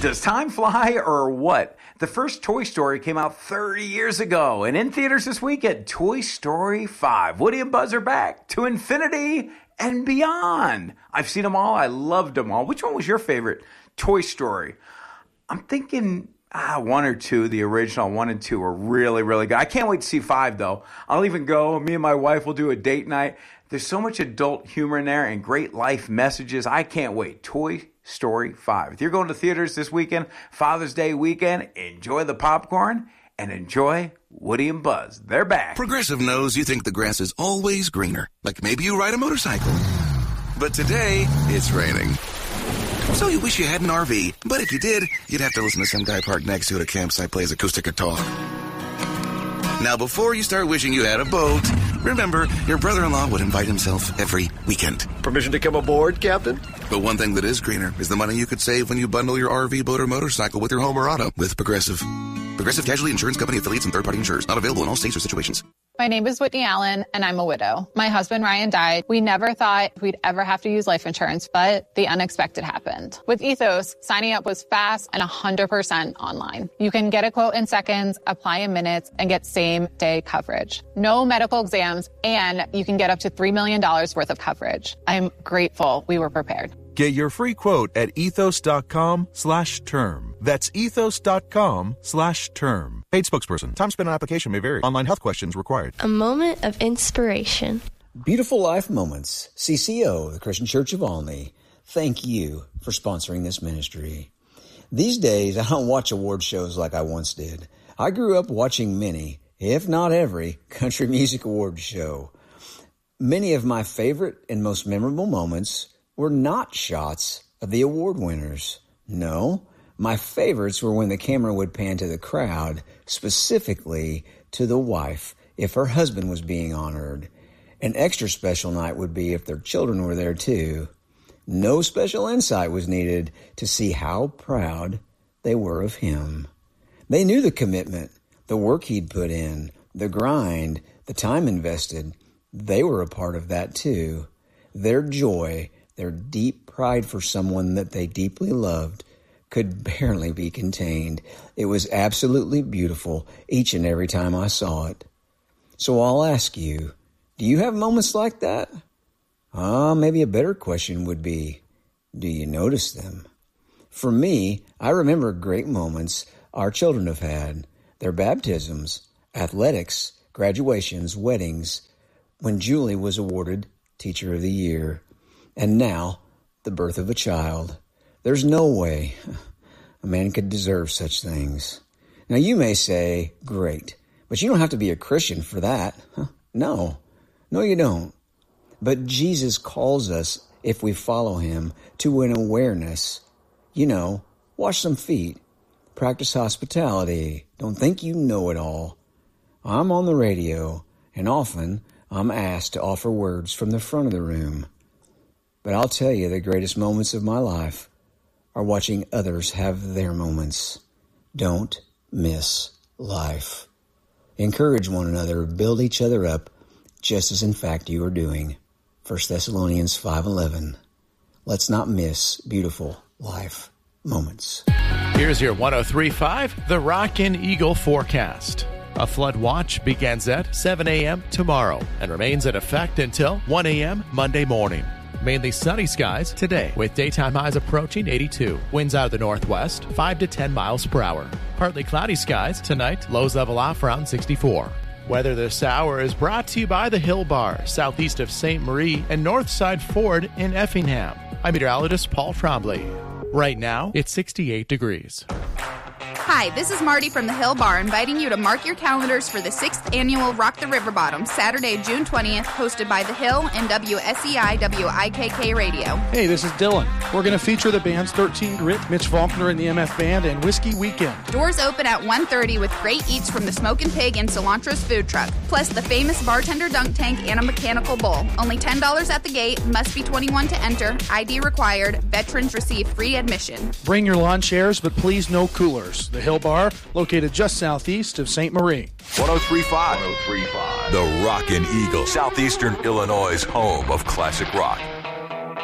Does time fly or what? The first Toy Story came out 30 years ago, and in theaters this weekend, Toy Story 5. Woody and Buzz are back to infinity and beyond. I've seen them all. I loved them all. Which one was your favorite Toy Story? I'm thinking 1 or 2. The original 1 and 2 were really, really good. I can't wait to see 5, though. I'll even go. Me and my wife will do a date night. There's so much adult humor in there and great life messages. I can't wait. Toy Story 5. If you're going to theaters this weekend, Father's Day weekend, enjoy the popcorn and enjoy Woody and Buzz. They're back. Progressive knows you think the grass is always greener. Like maybe you ride a motorcycle. But today, it's raining. So you wish you had an RV. But if you did, you'd have to listen to some guy parked next to you at a campsite plays acoustic guitar. Now, before you start wishing you had a boat, remember, your brother-in-law would invite himself every weekend. Permission to come aboard, Captain? But one thing that is greener is the money you could save when you bundle your RV, boat, or motorcycle with your home or auto with Progressive. Progressive Casualty Insurance Company affiliates and third-party insurers. Not available in all states or situations. My name is Whitney Allen, and I'm a widow. My husband, Ryan, died. We never thought we'd ever have to use life insurance, but the unexpected happened. With Ethos, signing up was fast and 100% online. You can get a quote in seconds, apply in minutes, and get same-day coverage. No medical exams, and you can get up to $3 million worth of coverage. I'm grateful we were prepared. Get your free quote at ethos.com/term. That's ethos.com/term. Paid spokesperson. Time spent on application may vary. Online health questions required. A moment of inspiration. Beautiful Life Moments. CCO, the Christian Church of Olney. Thank you for sponsoring this ministry. These days, I don't watch award shows like I once did. I grew up watching many, if not every, country music award show. Many of my favorite and most memorable moments were not shots of the award winners. No, my favorites were when the camera would pan to the crowd, specifically to the wife if her husband was being honored. An extra special night would be if their children were there too. No special insight was needed to see how proud they were of him. They knew the commitment, the work he'd put in, the grind, the time invested. They were a part of that too. Their joy, their deep pride for someone that they deeply loved could barely be contained. It was absolutely beautiful each and every time I saw it. So I'll ask you, do you have moments like that? Maybe a better question would be, do you notice them? For me, I remember great moments our children have had, their baptisms, athletics, graduations, weddings, when Julie was awarded Teacher of the Year. And now, the birth of a child. There's no way a man could deserve such things. Now, you may say, great, but you don't have to be a Christian for that. No, you don't. But Jesus calls us, if we follow him, to an awareness. Wash some feet, practice hospitality. Don't think you know it all. I'm on the radio, and often I'm asked to offer words from the front of the room. But I'll tell you, the greatest moments of my life are watching others have their moments. Don't miss life. Encourage one another, build each other up, just as in fact you are doing. 1 Thessalonians 5:11. Let's not miss beautiful life moments. Here's your 103.5 The Rockin' Eagle forecast. A flood watch begins at 7 a.m. tomorrow and remains in effect until 1 a.m. Monday morning. Mainly sunny skies today with daytime highs approaching 82. Winds out of the northwest, 5 to 10 miles per hour. Partly cloudy skies tonight, lows level off around 64. Weather this hour is brought to you by the Hill Bar, southeast of St. Marie and Northside Ford in Effingham. I'm meteorologist Paul Trombley. Right now, it's 68 degrees. Hi, this is Marty from the Hill Bar, inviting you to mark your calendars for the 6th annual Rock the River Bottom, Saturday, June 20th, hosted by The Hill and WSEI WIKK Radio. Hey, this is Dylan. We're going to feature the bands 13 Grit, Mitch Faulkner and the MF Band, and Whiskey Weekend. Doors open at 1:30 with great eats from the Smokin' Pig and Cilantro's food truck, plus the famous bartender dunk tank and a mechanical bull. Only $10 at the gate, must be 21 to enter, ID required, veterans receive free admission. Bring your lawn chairs, but please no coolers. The Hill Bar, located just southeast of St. Marie. 103.5. The Rockin' Eagle, southeastern Illinois' home of classic rock.